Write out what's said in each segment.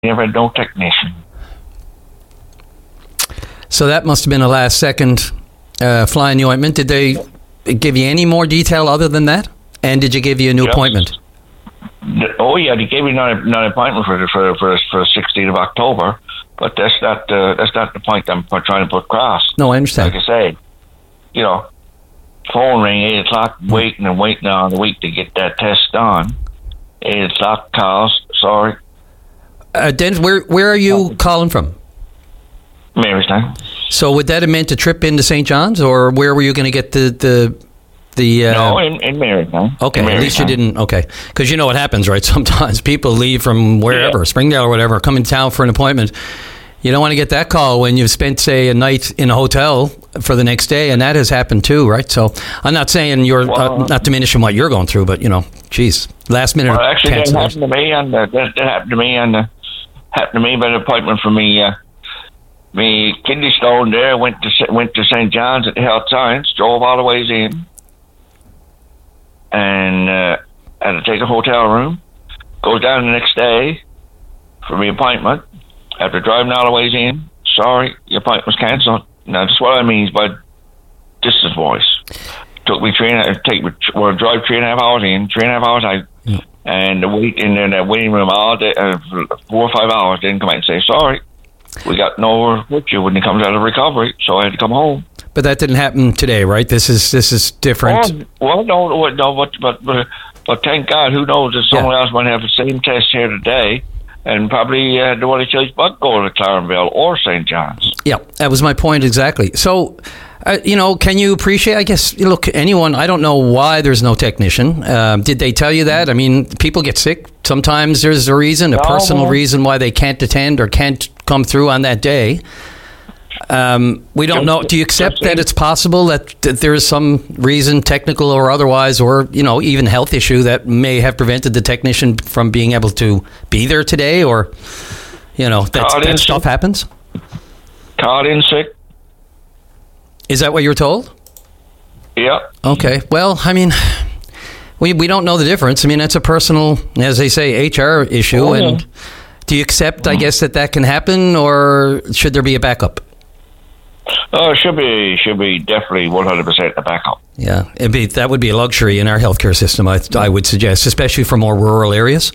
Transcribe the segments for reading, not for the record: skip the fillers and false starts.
never had no technician. So that must have been a last second fly in the ointment. Did they give you any more detail other than that? And did you give you a new appointment? Oh yeah, they gave me an appointment for the 16th of October, but that's not the point I'm trying to put across. No, I understand. Like I say, phone ring 8 o'clock, waiting on the week to get that test done. 8 o'clock calls. Sorry. Dennis, where are you calling from? Marystown. So would that have meant a trip into St. John's, or where were you going to get the no, in Marystown. Okay, in at least you didn't. Okay, because you know what happens, right? Sometimes people leave from wherever, Springdale or whatever, come in town for an appointment. You don't want to get that call when you've spent, say, a night in a hotel for the next day, and that has happened too, right? So I'm not saying you're not diminishing what you're going through, but geez, last minute. Well, actually, that happened to me, and that happened to me by an appointment for me. Me kidney stone there. Went to St. John's at the Health Science. Drove all the ways in, and had to take a hotel room. Goes down the next day for my appointment. After driving all the ways in, sorry, your appointment was cancelled. Now that's what I mean by distance voice. Took me drive 3.5 hours in, 3.5 hours out, and the wait in that waiting room all day, 4 or 5 hours. Didn't come out and say sorry. We got nowhere with you when it comes out of recovery, so I had to come home. But that didn't happen today, right? This is different. Well, no, but thank God, who knows if someone else might have the same test here today, and probably the one that chose but go to Clarenville or St. John's. Yeah, that was my point exactly. So, can you appreciate, I guess, look, anyone, I don't know why there's no technician. Did they tell you that? I mean, people get sick. Sometimes there's a reason, personal reason why they can't attend or can't come through on that day. We don't know. Do you accept that it's possible that there is some reason, technical or otherwise, or even health issue that may have prevented the technician from being able to be there today, or that stuff happens? Called in sick. Is that what you were told? Yeah. Okay. Well, I mean, we don't know the difference. I mean, that's a personal, as they say, HR issue. And do you accept, I guess, that can happen, or should there be a backup? Oh, it should be definitely 100% a backup. Yeah, that would be a luxury in our healthcare system. I would suggest, especially for more rural areas.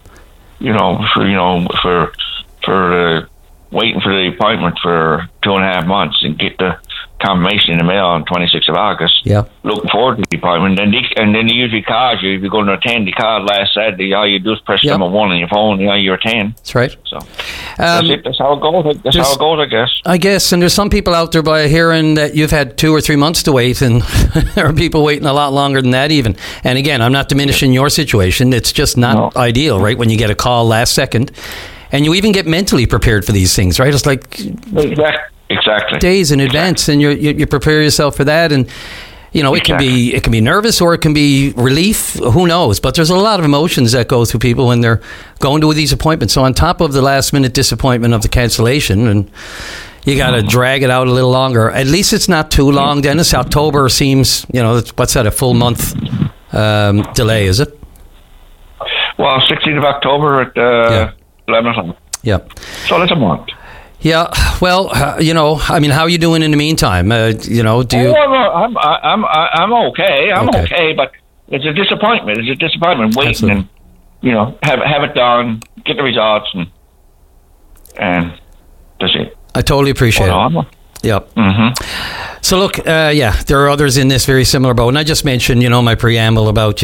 For waiting for the appointment for 2.5 months and get the confirmation in the mail on 26th of August. Yeah. Looking forward to the appointment. And then they usually call you. If you're going to attend, they call last Saturday. All you do is press number 1 on your phone, you attend. That's right. So that's it. That's how it goes. That's how it goes, I guess. I guess. And there's some people out there by hearing that you've had 2 or 3 months to wait, and there are people waiting a lot longer than that even. And again, I'm not diminishing your situation. It's just not ideal, right, when you get a call last second. And you even get mentally prepared for these things, right? It's like exactly days in advance, and you prepare yourself for that. And it can be nervous, or it can be relief. Who knows? But there's a lot of emotions that go through people when they're going to these appointments. So on top of the last minute disappointment of the cancellation, and you got to drag it out a little longer. At least it's not too long, Dennis. October seems, what's that? A full month delay, is it? Well, 16th of October at 11 o'clock. Yeah. So that's a month. Yeah. Well, I mean, how are you doing in the meantime? Do you? I'm okay. I'm okay, but it's a disappointment. It's a disappointment waiting. Absolutely. And have it done, get the results, and that's it. I totally appreciate it. Yep. Mm-hmm. So look, there are others in this very similar boat, and I just mentioned, my preamble about,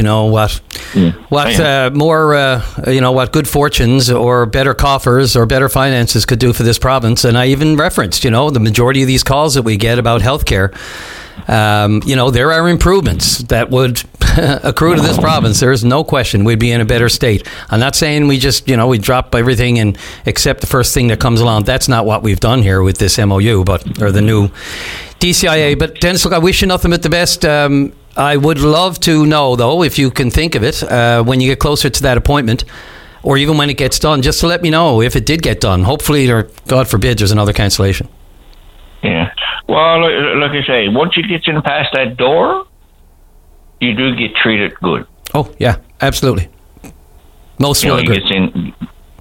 what good fortunes or better coffers or better finances could do for this province, and I even referenced, the majority of these calls that we get about healthcare. There are improvements that would accrue to this province. There is no question we'd be in a better state. I'm not saying we just, we drop everything and accept the first thing that comes along. That's not what we've done here with this MOU, or the new DCIA. But Dennis, look, I wish you nothing but the best. I would love to know, though, if you can think of it, when you get closer to that appointment, or even when it gets done, just to let me know if it did get done. Hopefully, or God forbid, there's another cancellation. Yeah. Well, like I say, once you get in past that door, you do get treated good. Oh, yeah, absolutely. Most will agree.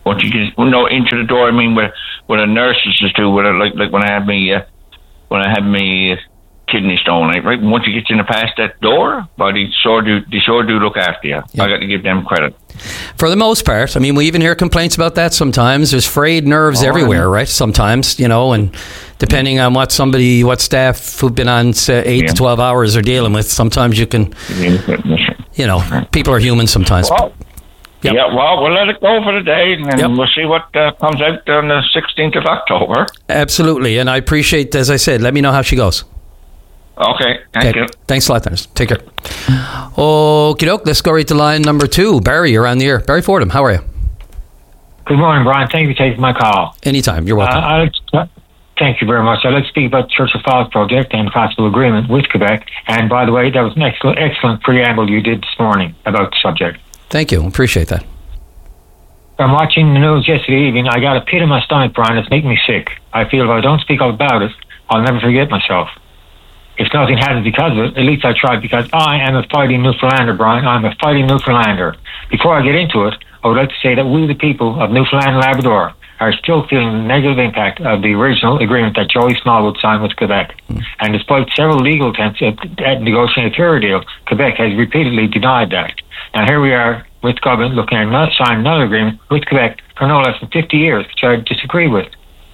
once you get into the door, I mean, with a nurses just do, with like when I had me kidney stone, right? Once you get in past that door, but they sure do look after you. Yeah. I got to give them credit. For the most part, I mean, we even hear complaints about that sometimes. There's frayed nerves everywhere, right? Sometimes, and depending on what staff who've been on 8 to 12 hours are dealing with, sometimes you can, people are human sometimes. Well, yeah, well, we'll let it go for the day, and we'll see what comes out on the 16th of October. Absolutely, and I appreciate, as I said, let me know how she goes. Okay, thank you. Thanks a lot, Dennis. Take care. Okie doke, let's go right to line number 2. Barry, you're on the air. Barry Fordham, how are you? Good morning, Brian. Thank you for taking my call. Anytime, you're welcome. Thank you very much. I'd like to speak about the Church of Falls project and possible agreement with Quebec. And by the way, that was an excellent preamble you did this morning about the subject. Thank you. Appreciate that. I'm watching the news yesterday evening. I got a pit in my stomach, Brian. It's making me sick. I feel if I don't speak up about it, I'll never forget myself. If nothing happens because of it, at least I tried, because I am a fighting Newfoundlander, Brian. I'm a fighting Newfoundlander. Before I get into it, I would like to say that we, the people of Newfoundland and Labrador, are still feeling the negative impact of the original agreement that Joey Smallwood signed with Quebec. And despite several legal attempts at negotiating a fair deal, Quebec has repeatedly denied that. Now here we are with government looking at signing another agreement with Quebec for no less than 50 years, which I disagree with.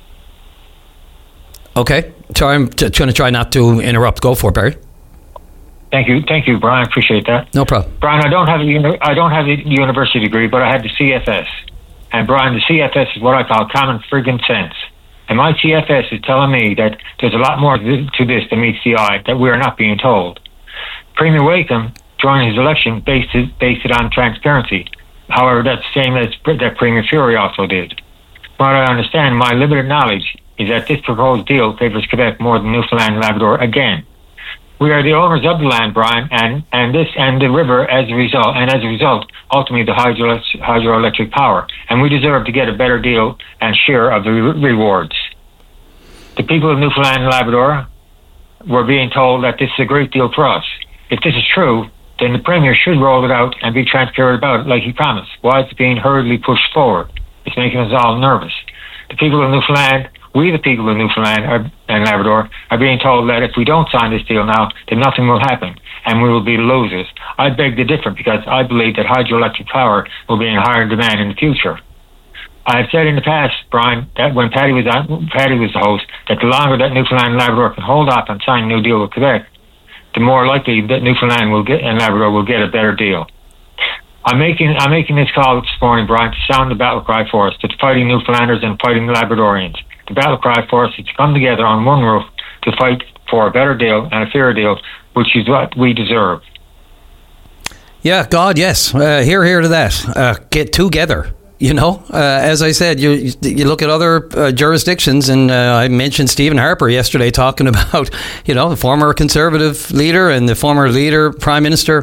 Okay, so I'm going to try not to interrupt. Go for it, Barry. Thank you, Brian. I appreciate that. No problem. Brian, I don't have a university degree, but I had the CFS. And Brian, the CFS is what I call common friggin' sense. And my CFS is telling me that there's a lot more to this than meets the eye that we are not being told. Premier Wakeham, during his election, based it on transparency. However, that's the same as that Premier Fury also did. From what I understand, my limited knowledge is that this proposed deal favors Quebec more than Newfoundland and Labrador again. We are the owners of the land, Brian, and the river as a result, ultimately the hydroelectric power, and we deserve to get a better deal and share of the rewards. The people of Newfoundland and Labrador were being told that this is a great deal for us. If this is true, then the Premier should roll it out and be transparent about it like he promised. Why is it being hurriedly pushed forward? It's making us all nervous. The people of Newfoundland, we the people of Newfoundland and Labrador, are being told that if we don't sign this deal now, then nothing will happen and we will be losers. I beg to differ, because I believe that hydroelectric power will be in higher demand in the future. I have said in the past, Brian, that when Paddy was the host, that the longer that Newfoundland and Labrador can hold off on signing a new deal with Quebec, the more likely that Newfoundland and Labrador will get a better deal. I'm making this call this morning, Brian, to sound the battle cry for us, to the fighting Newfoundlanders and fighting Labradorians. The battle cry for us is to come together on one roof to fight for a better deal and a fairer deal, which is what we deserve. Yeah, God, yes. Hear to that. Get together. As I said, you look at other jurisdictions, and I mentioned Stephen Harper yesterday talking about, the former Conservative leader and the former leader, Prime Minister,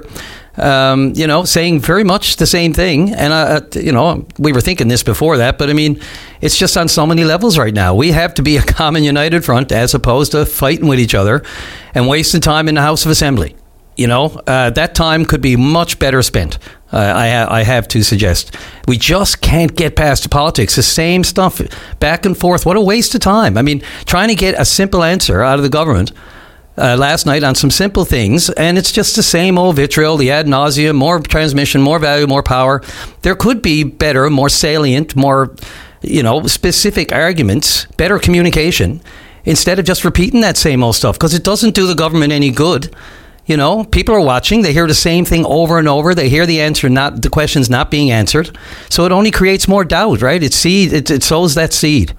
saying very much the same thing. And, we were thinking this before that, but I mean, it's just on so many levels right now. We have to be a common united front as opposed to fighting with each other and wasting time in the House of Assembly. That time could be much better spent. I have to suggest. We just can't get past the politics. The same stuff back and forth. What a waste of time. I mean, trying to get a simple answer out of the government last night on some simple things, and it's just the same old vitriol, the ad nauseum, more transmission, more value, more power. There could be better, more salient, more, specific arguments, better communication, instead of just repeating that same old stuff, because it doesn't do the government any good. People are watching. They hear the same thing over and over. They hear the questions not being answered. So it only creates more doubt, right? It sows that seed.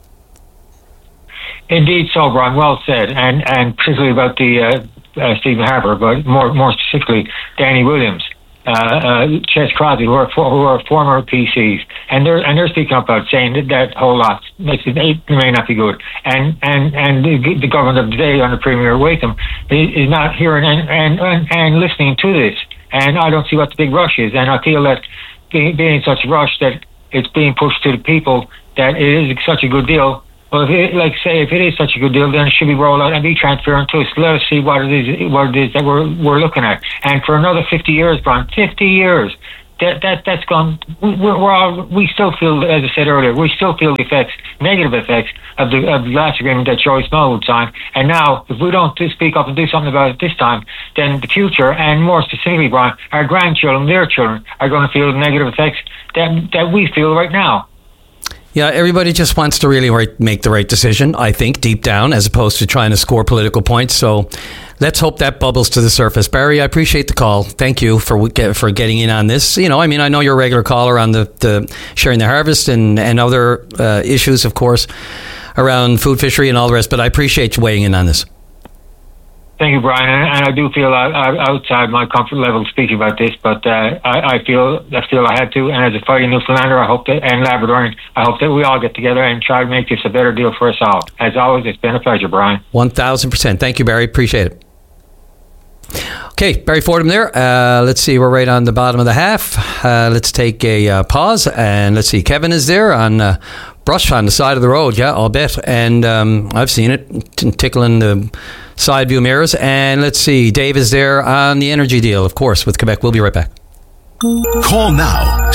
Indeed, so, Brian. Well said, and particularly about the Stephen Harper, but more specifically Danny Williams, Ches Crosby, who are former PCs, and they're speaking up about saying that whole lot it may not be good, and the government of today under Premier Wakeham is not hearing and listening to this, and I don't see what the big rush is, and I feel that being such a rush that it's being pushed to the people that it is such a good deal. Well, if it is such a good deal, then it should be rolled out and be transparent to us. Let us see what it is that we're looking at. And for another 50 years, Brian, 50 years, that's gone. We still feel, as I said earlier, we still feel the effects, negative effects of the last agreement that Joey Smallwood signed. And now, if we don't speak up and do something about it this time, then the future, and more specifically, Brian, our grandchildren, their children, are going to feel the negative effects that we feel right now. Yeah, everybody just wants to really make the right decision, I think, deep down, as opposed to trying to score political points. So let's hope that bubbles to the surface. Barry, I appreciate the call. Thank you for getting in on this. You know, I mean, I know you're a regular caller on the Sharing the Harvest and other issues, of course, around food fishery and all the rest, but I appreciate you weighing in on this. Thank you, Brian. And I do feel outside my comfort level speaking about this, but I feel I had to. And as a fighting Newfoundlander, and Labradorian, I hope that we all get together and try to make this a better deal for us all. As always, it's been a pleasure, Brian. 1,000%. Thank you, Barry. Appreciate it. Okay, Barry Fordham there. Let's see, we're right on the bottom of the half. Let's take a pause, and let's see. Kevin is there on brush on the side of the road. Yeah, I'll bet. And I've seen it tickling the side view mirrors. And let's see, Dave is there on the energy deal, of course, with Quebec. We'll be right back. Call now,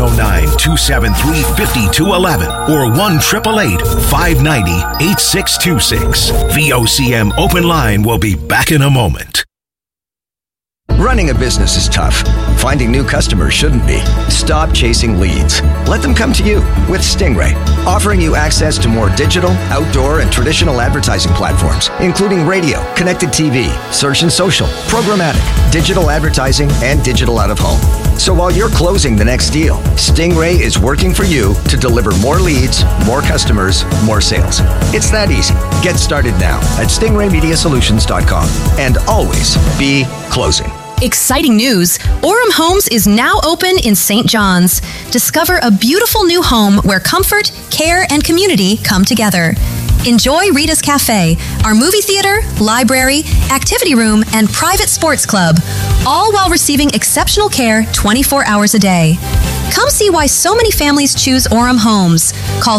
709-273-5211 or 1-888-590-8626. VOCM Open Line will be back in a moment. Running a business is tough. Finding new customers shouldn't be. Stop chasing leads. Let them come to you with Stingray, offering you access to more digital, outdoor, and traditional advertising platforms, including radio, connected TV, search and social, programmatic, digital advertising, and digital out-of-home. So while you're closing the next deal, Stingray is working for you to deliver more leads, more customers, more sales. It's that easy. Get started now at stingraymediasolutions.com and always be closing. Exciting news! Orem Homes is now open in St. John's. Discover a beautiful new home where comfort, care, and community come together. Enjoy Rita's Cafe, our movie theater, library, activity room, and private sports club, all while receiving exceptional care 24 hours a day. Come see why so many families choose Orem Homes. Call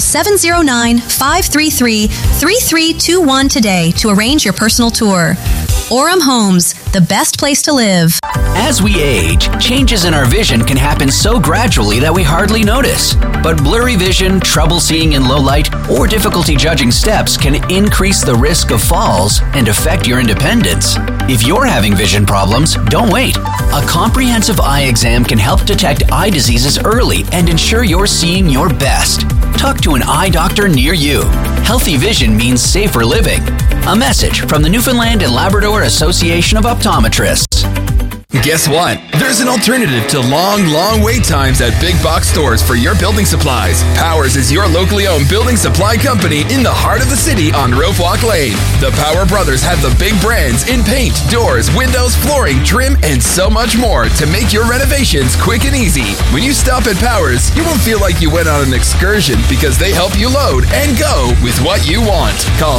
709-533-3321 today to arrange your personal tour. Orem Homes, the best place to live. As we age, changes in our vision can happen so gradually that we hardly notice. But blurry vision, trouble seeing in low light, or difficulty judging steps can increase the risk of falls and affect your independence. If you're having vision problems, don't wait. A comprehensive eye exam can help detect eye diseases early and ensure you're seeing your best. Talk to an eye doctor near you. Healthy vision means safer living. A message from the Newfoundland and Labrador Association of Optometrists. Guess what? There's an alternative to long wait times at big box stores for your building supplies. Powers is your locally owned building supply company in the heart of the city on Rope Walk Lane. The Power Brothers have the big brands in paint, doors, windows, flooring, trim, and so much more to make your renovations quick and easy. When you stop at Powers, you won't feel like you went on an excursion because they help you load and go with what you want. Call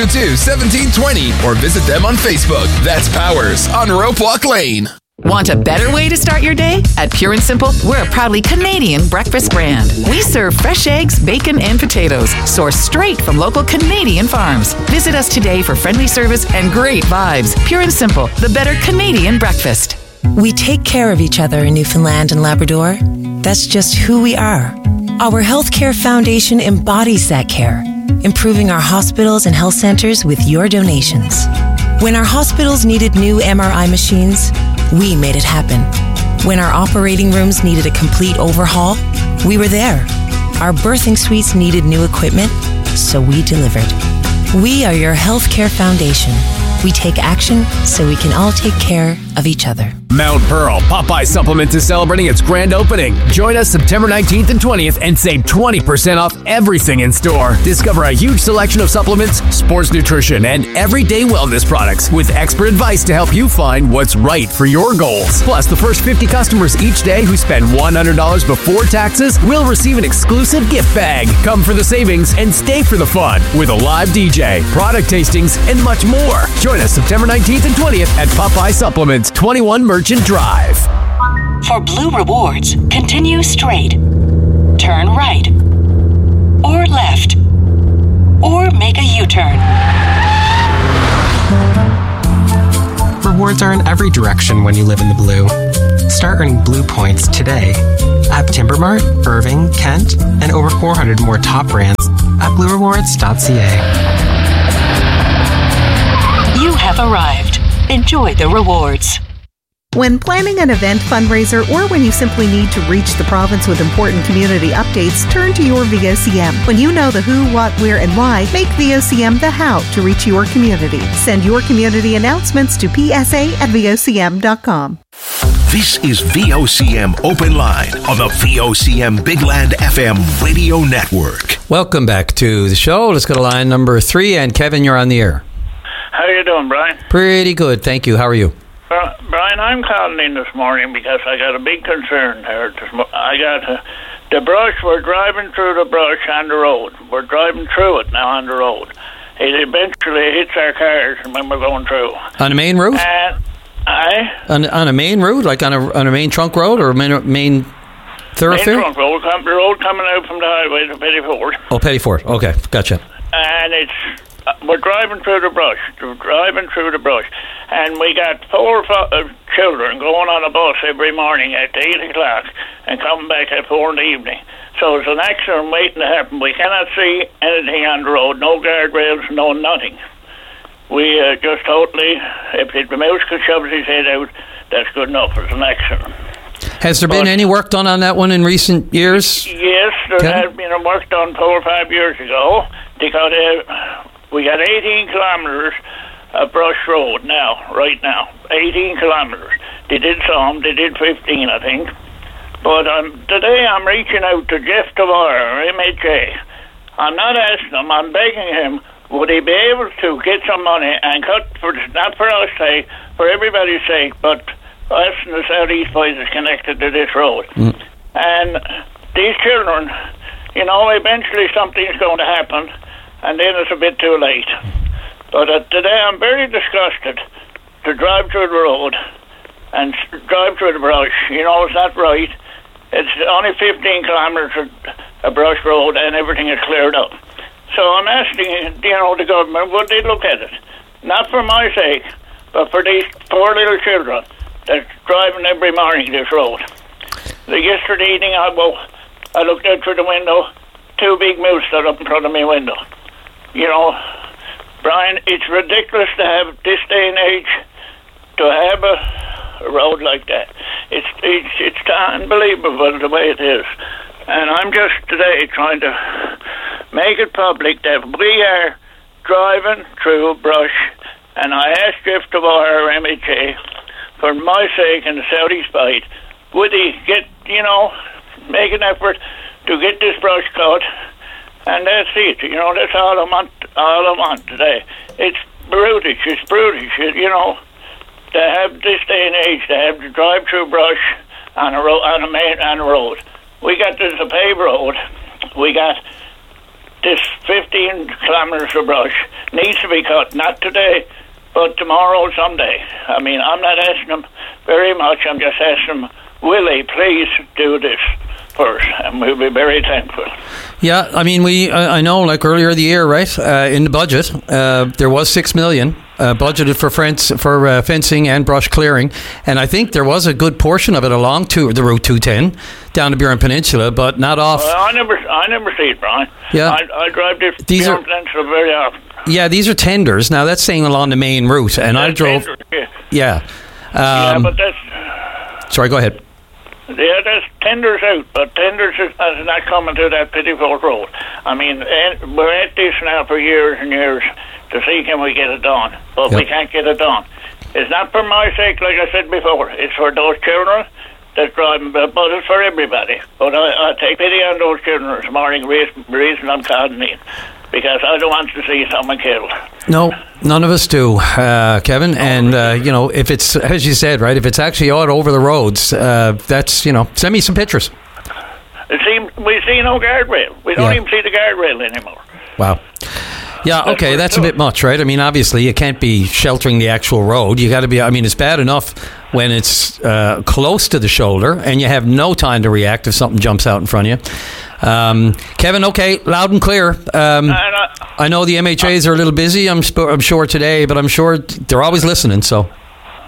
722-1720 or visit them on Facebook. That's Powers on Rope Walk Lane. Want a better way to start your day? At Pure and Simple, we're a proudly Canadian breakfast brand. We serve fresh eggs, bacon, and potatoes, sourced straight from local Canadian farms. Visit us today for friendly service and great vibes. Pure and Simple, the better Canadian breakfast. We take care of each other in Newfoundland and Labrador. That's just who we are. Our Healthcare Foundation embodies that care, improving our hospitals and health centers with your donations. When our hospitals needed new MRI machines, we made it happen. When our operating rooms needed a complete overhaul, we were there. Our birthing suites needed new equipment, so we delivered. We are your healthcare foundation. We take action so we can all take care of each other. Mount Pearl Popeye Supplements is celebrating its grand opening. Join us September 19th and 20th and save 20% off everything in store. Discover a huge selection of supplements, sports nutrition, and everyday wellness products with expert advice to help you find what's right for your goals. Plus, the first 50 customers each day who spend $100 before taxes will receive an exclusive gift bag. Come for the savings and stay for the fun with a live DJ, product tastings, and much more. Join us September 19th and 20th at Popeye Supplements, 21 Merchant Drive. For Blue Rewards, continue straight, turn right, or left, or make a U-turn. Rewards are in every direction when you live in the Blue. Start earning Blue Points today at Timbermart, Irving, Kent, and over 400 more top brands at bluerewards.ca. You have arrived. Enjoy the rewards. When planning an event, fundraiser, or when you simply need to reach the province with important community updates, turn to your VOCM. When you know the who, what, where, and why, make VOCM the how to reach your community. Send your community announcements to psa@vocm.com. This is VOCM Open Line on the VOCM Big Land FM radio network. Welcome back to the show. Let's go to line number 3. And Kevin, you're on the air. How you doing, Brian? Pretty good, thank you. How are you? Brian, I'm calling in this morning because I got a big concern here. I got the brush. We're driving through the brush on the road. We're driving through it now on the road. It eventually hits our cars when we're going through. On a main route? On a main route, like on a main trunk road or main thoroughfare? Main trunk road, the road coming out from the highway to Pettyford. Oh, Pettyford. Okay, gotcha. And we're driving through the brush, and we got 4 children going on a bus every morning at 8 o'clock and coming back at 4 in the evening. So there's an accident waiting to happen. We cannot see anything on the road, no guardrails, no nothing. We just totally, if the mouse could shove his head out, that's good enough. It's an accident. Has there been any work done on that one in recent years? Yes, there has been a work done 4 or 5 years ago. Because we got 18 kilometres of brush road right now. 18 kilometres. They did some, they did 15, I think. But today I'm reaching out to Jeff Tavar, MHA. I'm not asking him, I'm begging him, would he be able to get some money and cut, not for our sake, for everybody's sake, but us and the Southeast Boys is connected to this road. And these children, eventually something's going to happen, and then it's a bit too late. But today I'm very disgusted to drive through the road and drive through the brush. It's not right. It's only 15 kilometres of brush road and everything is cleared up. So I'm asking, the government, would they look at it? Not for my sake, but for these poor little children that's driving every morning this road. Yesterday evening I looked out through the window, 2 big moose stood up in front of my window. Brian, it's ridiculous to have this day and age to have a road like that. It's unbelievable the way it is. And I'm just today trying to make it public that we are driving through brush, and I asked Jeff Tavar, MHA, for my sake and the Southeast Bite, would he get, make an effort to get this brush cut. And that's it, that's all I want today. It's brutish, to have this day and age, to have to drive through brush on a road. We got this a paved road. We got this 15 kilometres of brush. Needs to be cut, not today, but tomorrow, someday. I mean, I'm not asking them very much. I'm just asking them, will they please do this first? And we'll be very thankful. Yeah, I mean, I know, like earlier in the year, right, in the budget, there was $6 million budgeted for fencing and brush clearing, and I think there was a good portion of it along the Route 210 down the Burin Peninsula, but not off. I never see it, Brian. Yeah, I drive this Burin Peninsula very often. Yeah, these are tenders. Now that's saying along the main route, and I drove. Tenders, yeah. But that's. Sorry, go ahead. Yeah, there's tenders out, but tenders is not coming to that Pettyford Road. I mean, we're at this now for years and years to see can we get it done, but we can't get it done. It's not for my sake, like I said before. It's for those children that's driving, but it's for everybody. But I take pity on those children this morning, reason I'm calling in, because I don't want to see someone killed. No, none of us do, Kevin. And, if it's, as you said, right, if it's actually all over the roads, that's, send me some pictures. We see no guardrail. We don't even see the guardrail anymore. Wow. Yeah, okay, that's a bit much, right? I mean, obviously, you can't be sheltering the actual road. You got to be, it's bad enough when it's close to the shoulder and you have no time to react if something jumps out in front of you. Kevin, okay, loud and clear. I know the MHAs are a little busy, I'm sure today, but I'm sure they're always listening, so.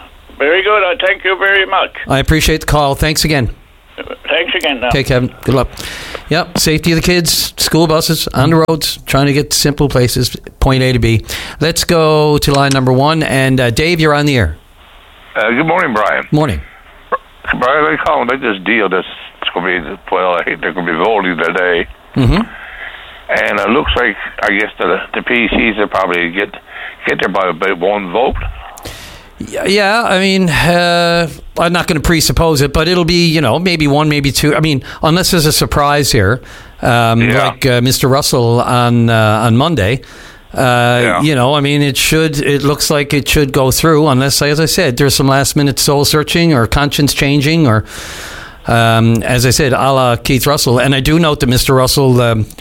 Very good. I thank you very much. I appreciate the call. Thanks again. Thanks again now. Okay, Kevin. Good luck. Yep, safety of the kids, school buses, on the roads, trying to get to simple places, point A to B. Let's go to line number 1. And Dave, you're on the air. Good morning, Brian. Morning. Brian, I'm calling about this deal that's going to be, well, I think they're going to be voting today. Mm-hmm. And it looks like, I guess, the PCs will probably get there by about 1 vote. Yeah, I mean, I'm not going to presuppose it, but it'll be, maybe 1, maybe 2. I mean, unless there's a surprise here, like Mr. Russell on Monday. I mean, it looks like it should go through, unless, as I said, there's some last-minute soul searching or conscience changing, or, as I said, a la Keith Russell. And I do note that Mr. Russell,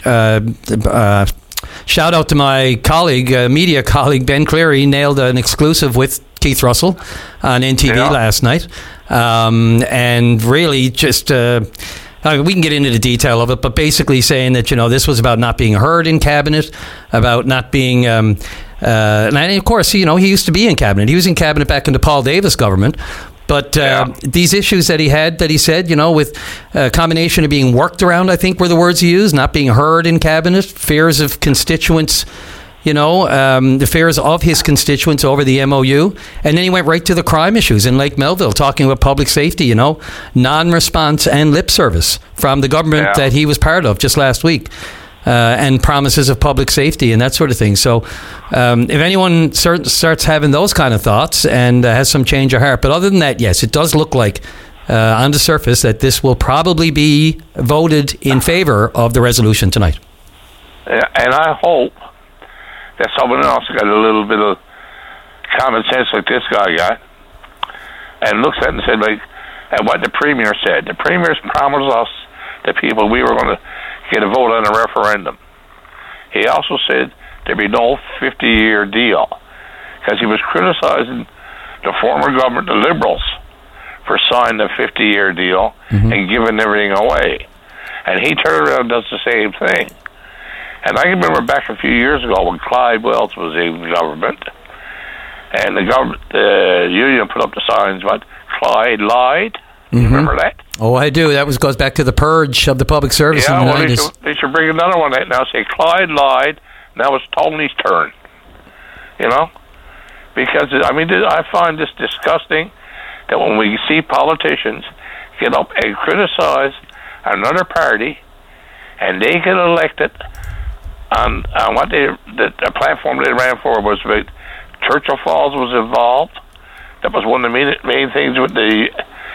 shout out to my colleague, media colleague, Ben Cleary, nailed an exclusive with Keith Russell on NTV last night. And really just... I mean, we can get into the detail of it, but basically saying that, this was about not being heard in cabinet, about not being, and of course, he used to be in cabinet. He was in cabinet back in the Paul Davis government. But these issues that he said, with a combination of being worked around, I think were the words he used, not being heard in cabinet, fears of constituents, the fears of his constituents over the MOU. And then he went right to the crime issues in Lake Melville, talking about public safety, non-response and lip service from the government that he was part of just last week, and promises of public safety and that sort of thing. So if anyone starts having those kind of thoughts and has some change of heart, but other than that, yes, it does look like on the surface that this will probably be voted in favor of the resolution tonight. And I hope that someone else got a little bit of common sense like this guy got, and looks at it and said, and what the Premier said. The Premier's promised us, the people, we were going to get a vote on a referendum. He also said there'd be no 50-year deal, because he was criticizing the former government, the Liberals, for signing a 50-year deal and giving everything away. And he turned around and does the same thing. And I remember back a few years ago when Clyde Wells was in government, and the union put up the signs, but Clyde lied. You remember that? Oh, I do. That goes back to the purge of the public service in the 90s. They should bring another one out now. Say Clyde lied. Now it's Tony's turn. Because I find this disgusting that when we see politicians get up and criticize another party, and they get elected on what the platform they ran for was about Churchill Falls was involved. That was one of the main things with the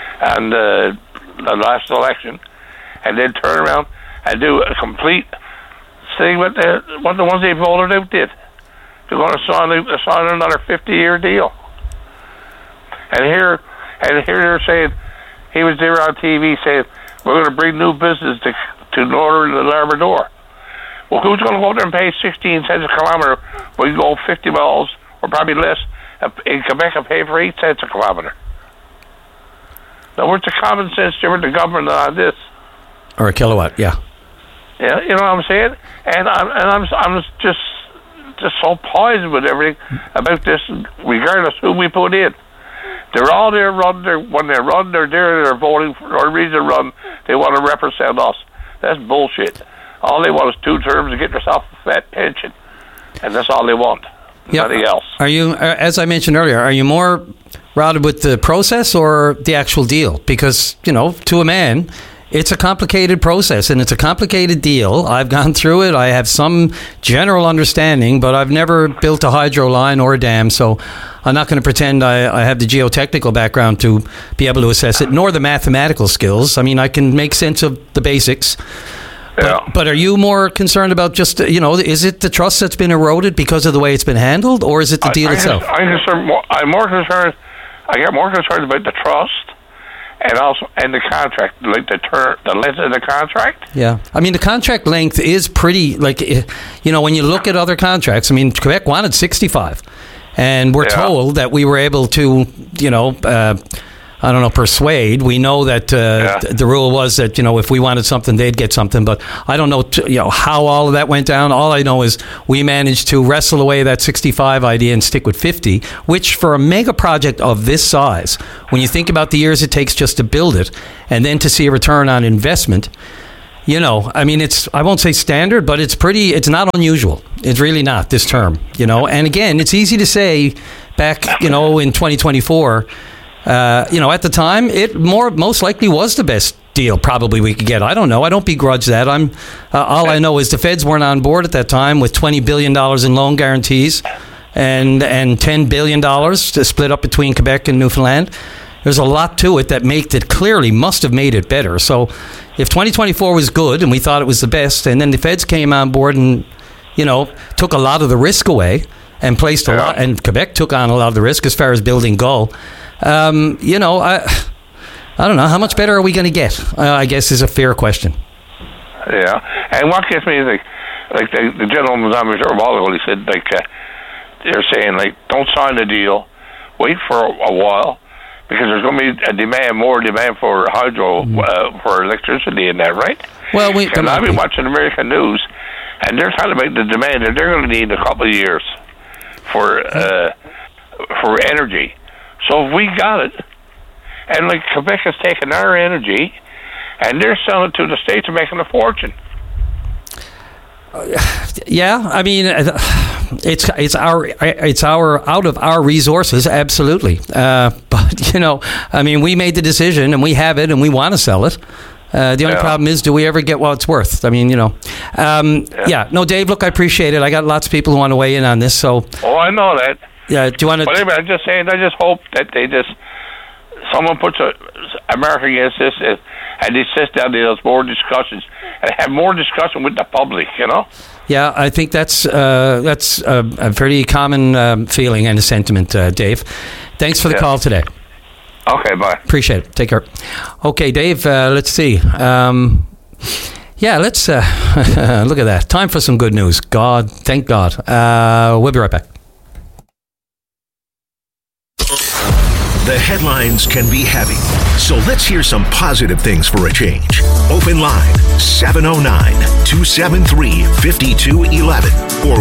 last election, and then turn around and do a complete thing what the ones they voted out did. They're going to sign another 50-year deal, and here they're saying, he was there on TV saying we're going to bring new business to northern Labrador. Well, who's going to go there and pay 16 cents a kilometer when you go 50 miles or probably less in Quebec and pay for 8 cents a kilometer? Now, where's the common sense different to government on this? Or a kilowatt, yeah. Yeah, you know what I'm saying? And I'm just so poisoned with everything about this, regardless who we put in. They're all there when they run, they're voting for no reason to run. They want to represent us. That's bullshit. All they want is 2 terms to get themselves a fat pension, and that's all they want. Nothing else. Are you, as I mentioned earlier, are you more routed with the process or the actual deal? Because, to a man, it's a complicated process and it's a complicated deal. I've gone through it. I have some general understanding, but I've never built a hydro line or a dam, so I'm not going to pretend I have the geotechnical background to be able to assess it, nor the mathematical skills. I mean, I can make sense of the basics. But are you more concerned about just, is it the trust that's been eroded because of the way it's been handled, or is it the deal itself? I get more concerned about the trust and the contract, like the length of the contract. Yeah. I mean, the contract length is pretty, when you look at other contracts, Quebec wanted 65. And we're told that we were able to, persuade. We know that the rule was that, if we wanted something, they'd get something. But I don't know, how all of that went down. All I know is we managed to wrestle away that 65 idea and stick with 50, which for a mega project of this size, when you think about the years it takes just to build it and then to see a return on investment, it's, I won't say standard, but it's not unusual. It's really not this term, And again, it's easy to say back, in 2024, at the time, it most likely was the best deal probably we could get. I don't know. I don't begrudge that. All I know is the feds weren't on board at that time with $20 billion in loan guarantees and $10 billion to split up between Quebec and Newfoundland. There's a lot to it that must have made it better. So if 2024 was good and we thought it was the best, and then the feds came on board and, took a lot of the risk away and placed a lot, and Quebec took on a lot of the risk as far as building Gull. I don't know. How much better are we going to get? I guess is a fair question. Yeah. And what gets me is the gentleman on the show a while ago, he said, they're saying, don't sign the deal, wait for a while, because there's going to be more demand for hydro, for electricity and that, right? Well, I've been watching American news, and they're talking about the demand that they're going to need a couple of years for energy. So if we got it, and Quebec has taken our energy, and they're selling it to the States and making a fortune. Yeah, I mean, it's our out of our resources, absolutely. But we made the decision, and we have it, and we want to sell it. The only problem is, do we ever get what it's worth? I mean, No, Dave, look, I appreciate it. I got lots of people who want to weigh in on this. So. Oh, I know that. Yeah, do you want to? But anyway, I'm just saying, I just hope that someone puts America against this, and they sit down, there's more discussions, and have more discussion with the public, Yeah, I think that's a pretty common feeling and a sentiment, Dave. Thanks for the call today. Okay, bye. Appreciate it. Take care. Okay, Dave, let's see. Let's look at that. Time for some good news. Thank God. We'll be right back. The headlines can be heavy, so let's hear some positive things for a change. Open line 709-273-5211 or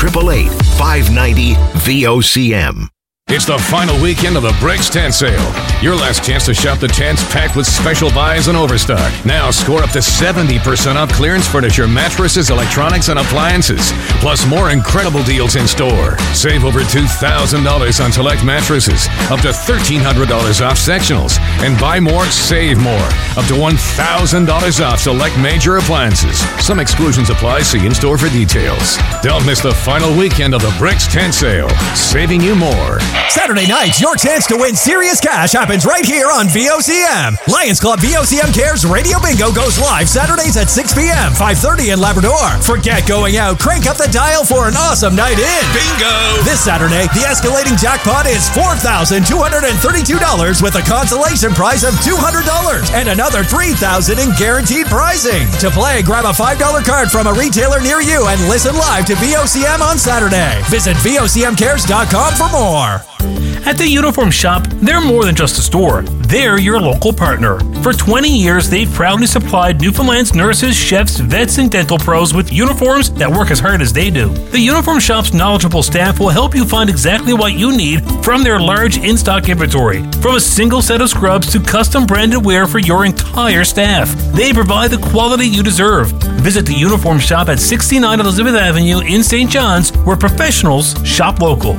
1-888-590-VOCM. It's the final weekend of the Bricks Tent Sale. Your last chance to shop the tents packed with special buys and overstock. Now score up to 70% off clearance furniture, mattresses, electronics, and appliances. Plus more incredible deals in store. Save over $2,000 on select mattresses. Up to $1,300 off sectionals. And buy more, save more. Up to $1,000 off select major appliances. Some exclusions apply. See in store for details. Don't miss the final weekend of the Bricks Tent Sale. Saving you more. Saturday night, your chance to win serious cash happens right here on VOCM. Lions Club VOCM Cares Radio Bingo goes live Saturdays at 6 p.m., 5:30 in Labrador. Forget going out. Crank up the dial for an awesome night in. Bingo! This Saturday, the escalating jackpot is $4,232 with a consolation prize of $200 and another $3,000 in guaranteed prizing. To play, grab a $5 card from a retailer near you and listen live to VOCM on Saturday. Visit VOCMcares.com for more. At the Uniform Shop, they're more than just a store. They're your local partner. For 20 years, they've proudly supplied Newfoundland's nurses, chefs, vets, and dental pros with uniforms that work as hard as they do. The Uniform Shop's knowledgeable staff will help you find exactly what you need from their large in-stock inventory. From a single set of scrubs to custom branded wear for your entire staff, they provide the quality you deserve. Visit the Uniform Shop at 69 Elizabeth Avenue in St. John's, where professionals shop local.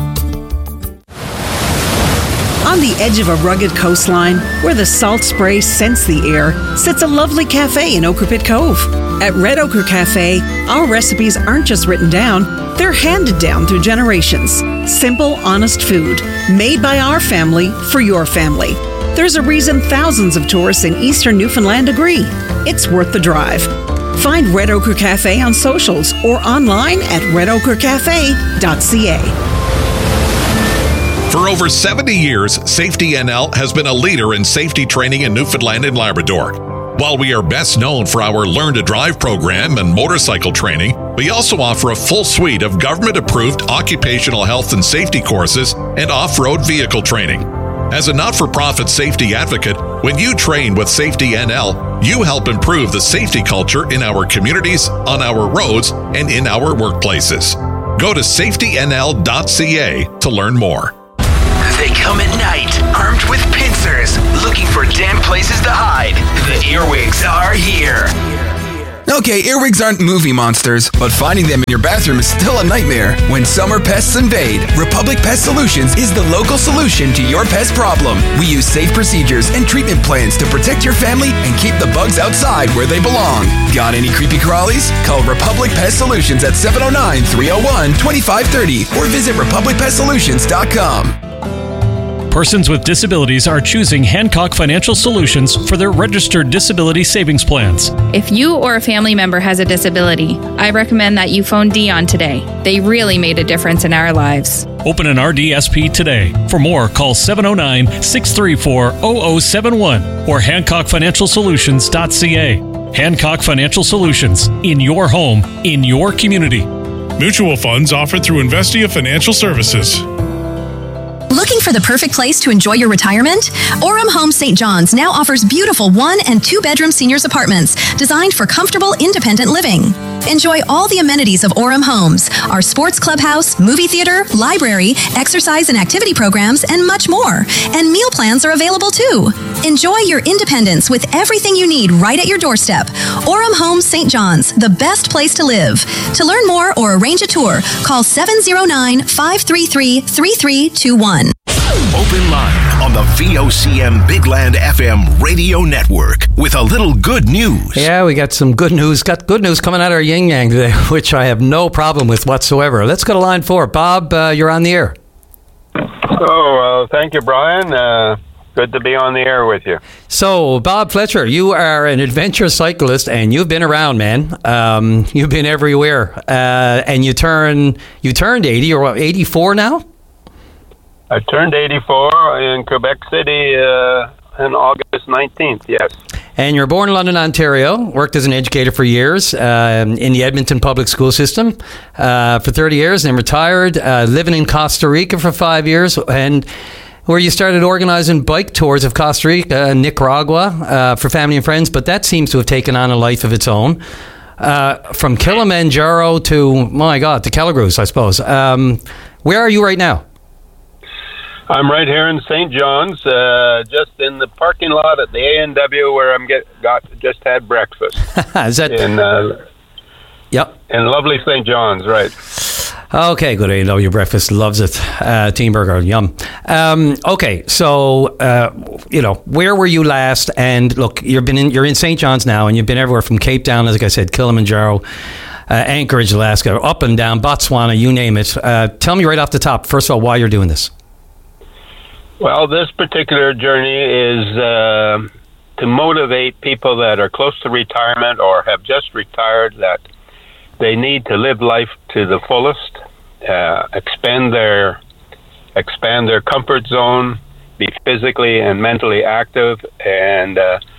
On the edge of a rugged coastline, where the salt spray scents the air, sits a lovely cafe in Ocrepit Cove. At Red Ochre Cafe, our recipes aren't just written down, they're handed down through generations. Simple, honest food, made by our family for your family. There's a reason thousands of tourists in eastern Newfoundland agree. It's worth the drive. Find Red Ochre Cafe on socials or online at redocrecafe.ca. For over 70 years, Safety NL has been a leader in safety training in Newfoundland and Labrador. While we are best known for our Learn to Drive program and motorcycle training, we also offer a full suite of government-approved occupational health and safety courses and off-road vehicle training. As a not-for-profit safety advocate, when you train with Safety NL, you help improve the safety culture in our communities, on our roads, and in our workplaces. Go to safetynl.ca to learn more. They come at night, armed with pincers, looking for damp places to hide. The earwigs are here. Okay, earwigs aren't movie monsters, but finding them in your bathroom is still a nightmare. When summer pests invade, Republic Pest Solutions is the local solution to your pest problem. We use safe procedures and treatment plans to protect your family and keep the bugs outside where they belong. Got any creepy crawlies? Call Republic Pest Solutions at 709-301-2530 or visit republicpestsolutions.com. Persons with disabilities are choosing Hancock Financial Solutions for their registered disability savings plans. If you or a family member has a disability, I recommend that you phone Dion today. They really made a difference in our lives. Open an RDSP today. For more, call 709-634-0071 or HancockFinancialSolutions.ca. Hancock Financial Solutions. In your home, in your community. Mutual funds offered through Investia Financial Services. Looking for the perfect place to enjoy your retirement? Orem Homes St. John's now offers beautiful 1- and 2-bedroom seniors apartments designed for comfortable, independent living. Enjoy all the amenities of Orem Homes, our sports clubhouse, movie theater, library, exercise and activity programs, and much more. And meal plans are available too. Enjoy your independence with everything you need right at your doorstep. Orem Homes St. John's, the best place to live. To learn more or arrange a tour, call 709-533-3321. Open line on the VOCM Big Land FM radio network with a little good news. Yeah, we got some good news. Got good news coming out of our yin yang today, which I have no problem with whatsoever. Let's go to line 4. Bob, you're on the air. Oh, thank you, Brian. Good to be on the air with you. So, Bob Fletcher, you are an adventure cyclist, and you've been around, man. You've been everywhere, and you turned 80 or 84 now. I turned 84 in Quebec City on August 19th, yes. And you're born in London, Ontario, worked as an educator for years in the Edmonton public school system for 30 years, and retired, living in Costa Rica for 5 years, and where you started organizing bike tours of Costa Rica and Nicaragua for family and friends, but that seems to have taken on a life of its own. From Kilimanjaro to, my God, to Calagurus, I suppose. Where are you right now? I'm right here in St. John's, just in the parking lot at the A&W where I'm just had breakfast. Is that Yep. In lovely St. John's, right. Okay, good. I know your breakfast loves it. Team Burger, yum. Okay, so, where were you last? And look, you're in St. John's now, and you've been everywhere from Cape Town, like I said, Kilimanjaro, Anchorage, Alaska, up and down, Botswana, you name it. Tell me right off the top, first of all, why you're doing this. Well, this particular journey is to motivate people that are close to retirement or have just retired, that they need to live life to the fullest, expand their comfort zone, be physically and mentally active, and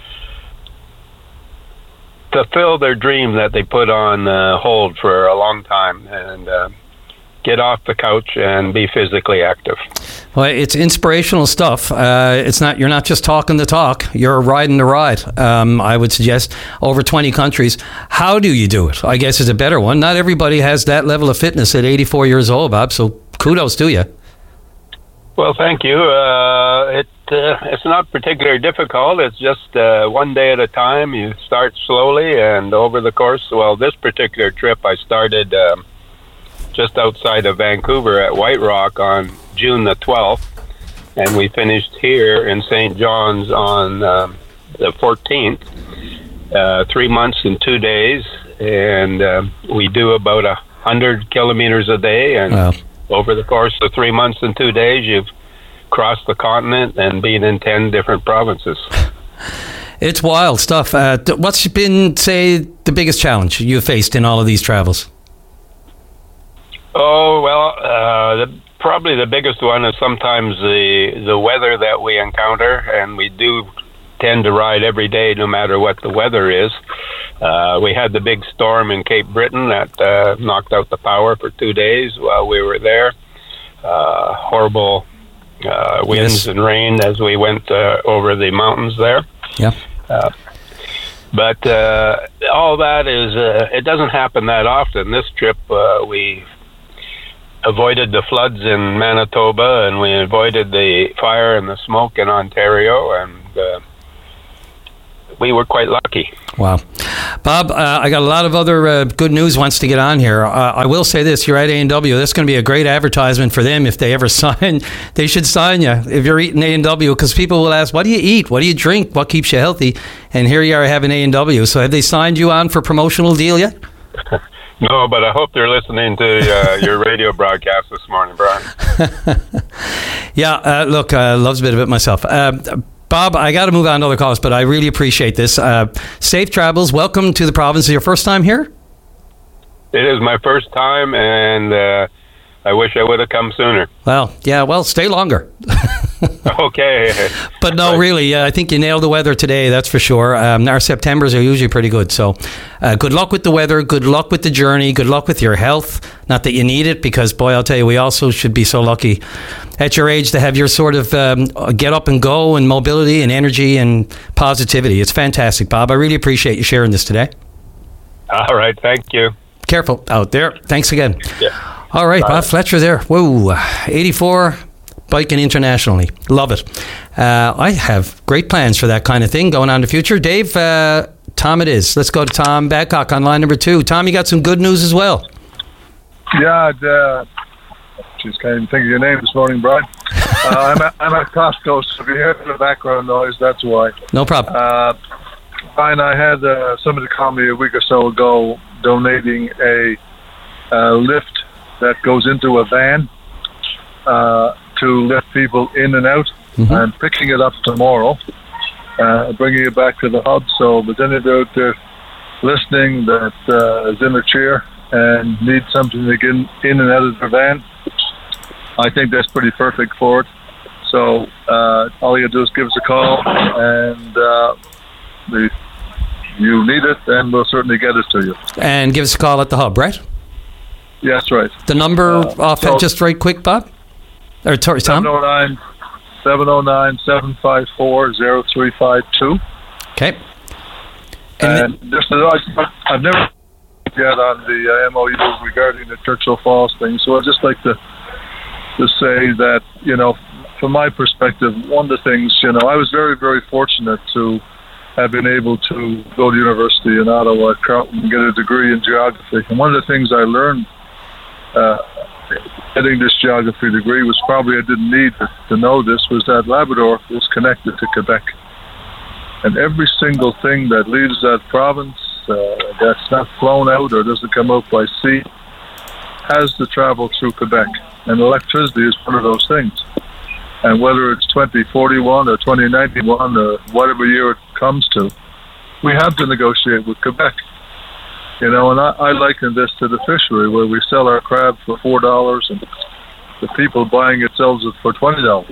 fulfill their dream that they put on hold for a long time, and get off the couch and be physically active. Well, it's inspirational stuff. You're not just talking the talk, you're riding the ride. I would suggest over 20 countries. How do you do it? I guess is a better one. Not everybody has that level of fitness at 84 years old, Bob, so kudos to you. Well, thank you. It's not particularly difficult. It's just one day at a time. You start slowly, and over the course, this particular trip I started just outside of Vancouver at White Rock on June the 12th, and we finished here in St. John's on the 14th, 3 months and 2 days, and we do about 100 kilometers a day, and over the course of 3 months and 2 days, you've crossed the continent and been in 10 different provinces. It's wild stuff. What's been, say, the biggest challenge you've faced in all of these travels? Oh, well, probably the biggest one is sometimes the weather that we encounter, and we do tend to ride every day no matter what the weather is. We had the big storm in Cape Breton that knocked out the power for 2 days while we were there. Horrible winds and rain as we went over the mountains there. Yeah. But all that is, it doesn't happen that often. This trip, we avoided the floods in Manitoba, and we avoided the fire and the smoke in Ontario, and we were quite lucky. Wow. Bob, I got a lot of other good news wants to get on here. I will say this, you're at A&W. That's going to be a great advertisement for them if they ever sign. They should sign you if you're eating A&W, because people will ask, what do you eat? What do you drink? What keeps you healthy? And here you are having A&W. So have they signed you on for promotional deal yet? No, but I hope they're listening to your radio broadcast this morning, Brian. Yeah, look, loves a bit of it myself. Bob, I got to move on to other calls, but I really appreciate this. Safe travels. Welcome to the province. Is it your first time here? It is my first time, and I wish I would have come sooner. Well, stay longer. Okay. But no, really, I think you nailed the weather today, that's for sure. Our Septembers are usually pretty good. So good luck with the weather, good luck with the journey, good luck with your health. Not that you need it, because, boy, I'll tell you, we also should be so lucky at your age to have your sort of get up and go and mobility and energy and positivity. It's fantastic, Bob. I really appreciate you sharing this today. All right, thank you. Careful out there. Thanks again. Yeah. All right, Bob Fletcher there. Whoa, 84, biking internationally. Love it. I have great plans for that kind of thing going on in the future. Dave, Tom it is. Let's go to Tom Badcock on line number 2. Tom, you got some good news as well. Yeah, just can't even think of your name this morning, Brian. I'm at Costco, so if you hear the background noise, that's why. No problem. Brian, I had somebody call me a week or so ago donating a lift that goes into a van to lift people in and out. I'm picking it up tomorrow, bringing it back to the hub. So if there's anybody out there listening that is in a chair and needs something to get in and out of their van, I think that's pretty perfect for it. So all you do is give us a call, and if you need it, then we'll certainly get it to you. And give us a call at the hub, right? Yes, right. The number just right quick, Bob? Or Tom? 709-754-0352. Okay. And just I've never yet on the MOU regarding the Churchill Falls thing, so I'd just like to say that, from my perspective, one of the things, I was very, very fortunate to have been able to go to university in Ottawa at Carleton and get a degree in geography. And one of the things I learned getting this geography degree was, probably I didn't need to know this, was that Labrador was connected to Quebec. And every single thing that leaves that province that's not flown out or doesn't come out by sea has to travel through Quebec. And electricity is one of those things. And whether it's 2041 or 2091 or whatever year it comes to, we have to negotiate with Quebec. And I liken this to the fishery, where we sell our crab for $4 and the people buying it sells it for $20.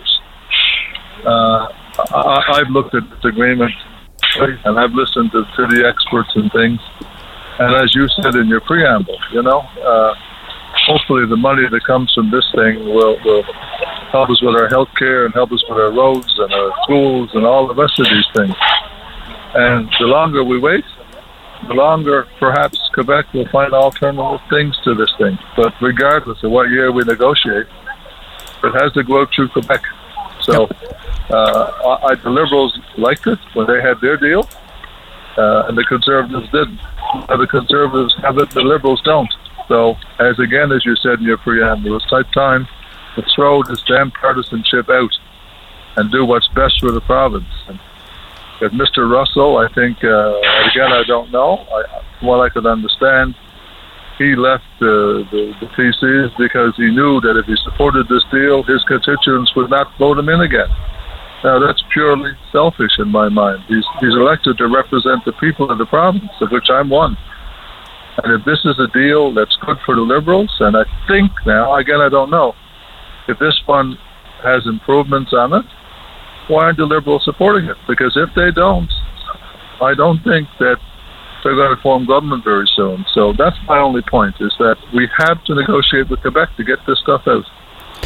I've looked at this agreement and I've listened to the experts and things. And as you said in your preamble, hopefully the money that comes from this thing will help us with our health care and help us with our roads and our schools and all the rest of these things. And the longer we wait, the longer perhaps Quebec will find alternative things to this thing. But regardless of what year we negotiate, it has to go out through Quebec. So the Liberals liked it when they had their deal, and the Conservatives didn't. The Conservatives have it, the Liberals don't. So, as you said in your preamble, it's time to throw this damn partisanship out and do what's best for the province. And if Mr. Russell, I think, again, I don't know, from what I could understand, he left the PCs because he knew that if he supported this deal, his constituents would not vote him in again. Now, that's purely selfish in my mind. He's elected to represent the people of the province, of which I'm one. And if this is a deal that's good for the Liberals, and I think now, again, I don't know, if this one has improvements on it, why aren't the Liberals supporting it? Because if they don't, I don't think that they're going to form government very soon. So that's my only point, is that we have to negotiate with Quebec to get this stuff out.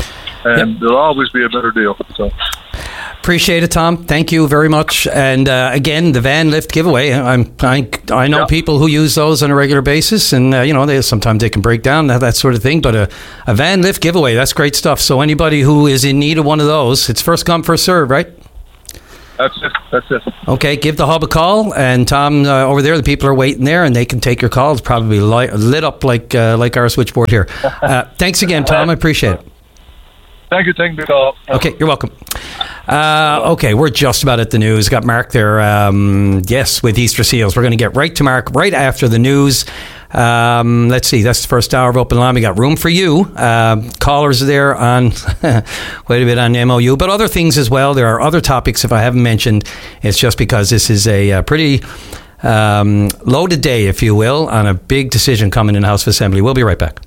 and there'll always be a better deal. So. Appreciate it, Tom. Thank you very much. And again, the van lift giveaway. I know people who use those on a regular basis, and sometimes they can break down, that sort of thing. But a van lift giveaway, that's great stuff. So anybody who is in need of one of those, it's first come, first serve, right? That's it. Okay, give the hub a call, and Tom over there, the people are waiting there, and they can take your calls. Probably lit up like our switchboard here. Thanks again, Tom. I appreciate it. Thank you. Taking the call. Okay, you're welcome. Okay, we're just about at the news. Got Mark there, yes, with Easter Seals. We're going to get right to Mark right after the news. Let's see, that's the first hour of Open Line. We got room for you. Callers are there on quite a bit on MOU, but other things as well. There are other topics, if I haven't mentioned, it's just because this is a pretty loaded day, if you will, on a big decision coming in the House of Assembly. We'll be right back.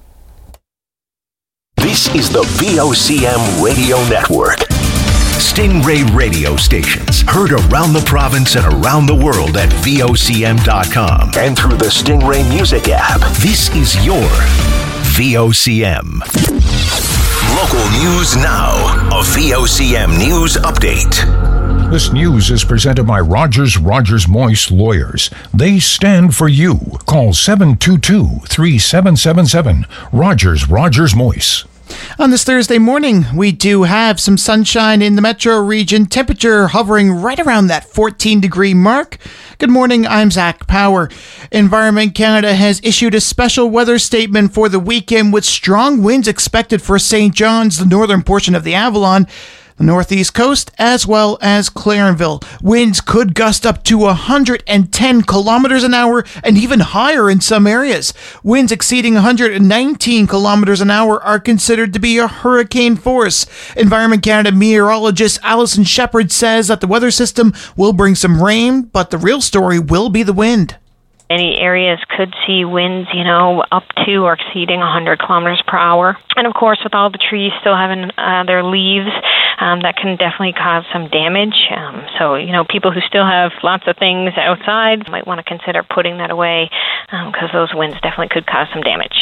This is the VOCM Radio Network. Stingray radio stations heard around the province and around the world at VOCM.com and through the Stingray Music app. This is your VOCM. Local news now. A VOCM news update. This news is presented by Rogers Moyse Lawyers. They stand for you. Call 722-3777. Rogers Moyse. On this Thursday morning, we do have some sunshine in the metro region, temperature hovering right around that 14-degree mark. Good morning, I'm Zach Power. Environment Canada has issued a special weather statement for the weekend with strong winds expected for St. John's, the northern portion of the Avalon, the northeast coast, as well as Clarenville. Winds could gust up to 110 kilometers an hour and even higher in some areas. Winds exceeding 119 kilometers an hour are considered to be a hurricane force. Environment Canada meteorologist Alison Shepherd says that the weather system will bring some rain, but the real story will be the wind. Any areas could see winds, up to or exceeding 100 kilometers per hour. And of course, with all the trees still having their leaves, that can definitely cause some damage. So, people who still have lots of things outside might want to consider putting that away because those winds definitely could cause some damage.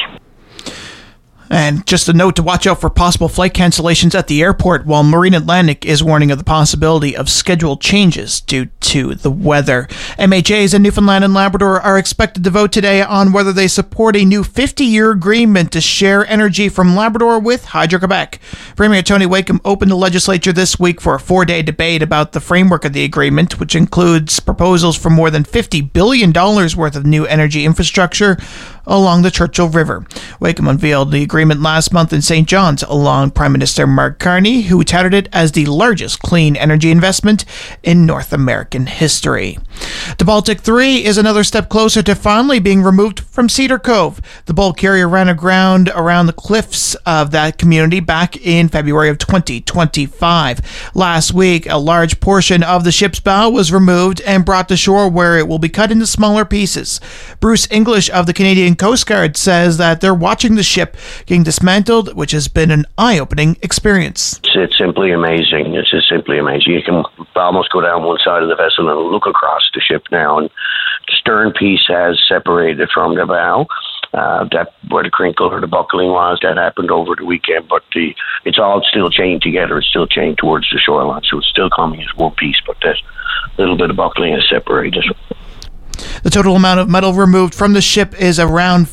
And just a note to watch out for possible flight cancellations at the airport, while Marine Atlantic is warning of the possibility of schedule changes due to the weather. MHAs in Newfoundland and Labrador are expected to vote today on whether they support a new 50-year agreement to share energy from Labrador with Hydro-Quebec. Premier Tony Wakeham opened the legislature this week for a 4-day debate about the framework of the agreement, which includes proposals for more than $50 billion worth of new energy infrastructure along the Churchill River. Wakeham unveiled the agreement last month in St. John's along Prime Minister Mark Carney, who touted it as the largest clean energy investment in North American history. The Baltic 3 is another step closer to finally being removed from Cedar Cove. The bulk carrier ran aground around the cliffs of that community back in February of 2025. Last week, a large portion of the ship's bow was removed and brought to shore, where it will be cut into smaller pieces. Bruce English of the Canadian Coast Guard says that they're watching the ship getting dismantled, which has been an eye-opening experience. It's simply amazing. It's just simply amazing. You can almost go down one side of the vessel and look across the ship now, and the stern piece has separated from the bow. That where the crinkle or the buckling was, that happened over the weekend, but it's all still chained together. It's still chained towards the shoreline, so it's still coming as one piece, but that little bit of buckling is separated. The total amount of metal removed from the ship is around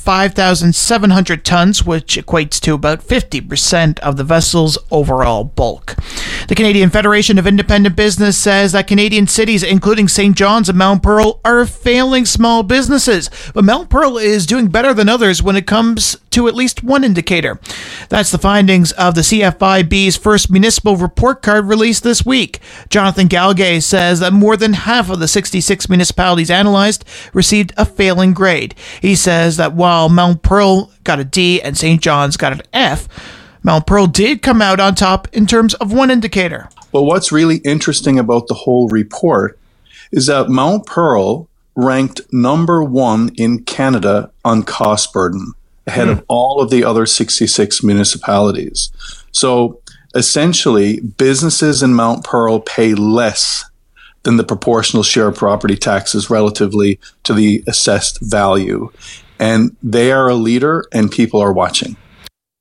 5,700 tons, which equates to about 50% of the vessel's overall bulk. The Canadian Federation of Independent Business says that Canadian cities, including St. John's and Mount Pearl, are failing small businesses. But Mount Pearl is doing better than others when it comes to at least one indicator. That's the findings of the CFIB's first municipal report card released this week. Jonathan Galgay says that more than half of the 66 municipalities analyzed received a failing grade. He says that while Mount Pearl got a D and St. John's got an F, Mount Pearl did come out on top in terms of one indicator. Well, what's really interesting about the whole report is that Mount Pearl ranked number 1 in Canada on cost burden, ahead of all of the other 66 municipalities. So essentially, businesses in Mount Pearl pay less than the proportional share of property taxes relatively to the assessed value. And they are a leader, and people are watching.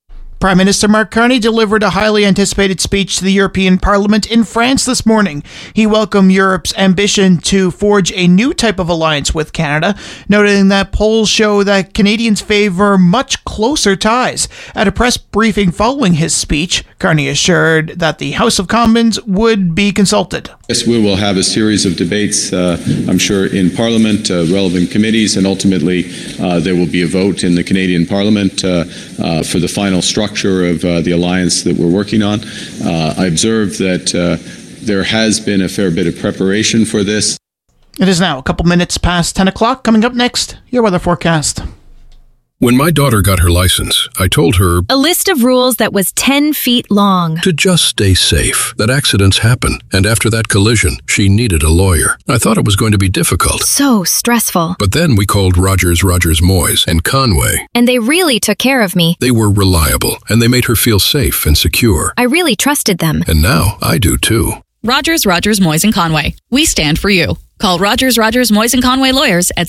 Prime Minister Mark Carney delivered a highly anticipated speech to the European Parliament in France this morning. He welcomed Europe's ambition to forge a new type of alliance with Canada, noting that polls show that Canadians favor much closer ties. At a press briefing following his speech, Carney assured that the House of Commons would be consulted. Yes, we will have a series of debates, I'm sure, in Parliament, relevant committees, and ultimately there will be a vote in the Canadian Parliament for the final structure of the alliance that we're working on. I observed that there has been a fair bit of preparation for this. It is now a couple minutes past 10 o'clock. Coming up next, your weather forecast. When my daughter got her license, I told her a list of rules that was 10 feet long. To just stay safe, that accidents happen. And after that collision, she needed a lawyer. I thought it was going to be difficult. So stressful. But then we called Rogers, Moyes and Conway. And they really took care of me. They were reliable, and they made her feel safe and secure. I really trusted them. And now I do too. Rogers, Moyes and Conway. We stand for you. Call Rogers, Moyes and Conway lawyers at